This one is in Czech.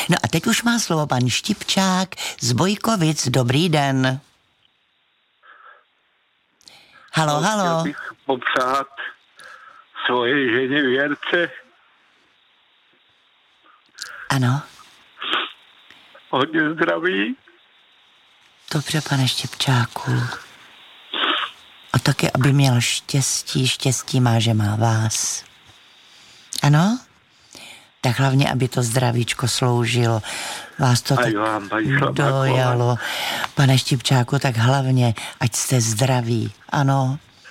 No a teď už má slovo pan Štipčák z Bojkovic. Dobrý den. Halo. Chtěl bych popřát svoje ženě Věrce. Ano. Hodně zdraví. Dobře, pane Štěpčáku. A taky, aby měl štěstí má, že má vás. Ano? Tak hlavně, aby to zdravíčko sloužilo. Vás to tak dojalo. Pane Štěpčáku, tak hlavně, ať jste zdraví. Ano?